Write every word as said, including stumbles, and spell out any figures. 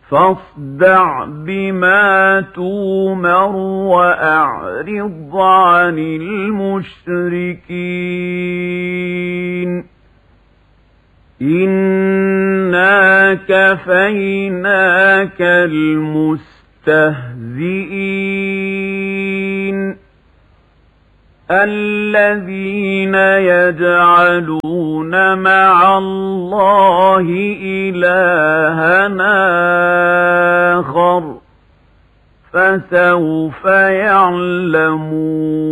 فاصدع بما تؤمر وأعرض عن المشركين إنا كفيناك المستهزئين الذين يجعلون مع الله إلهًا آخر فسوف يعلمون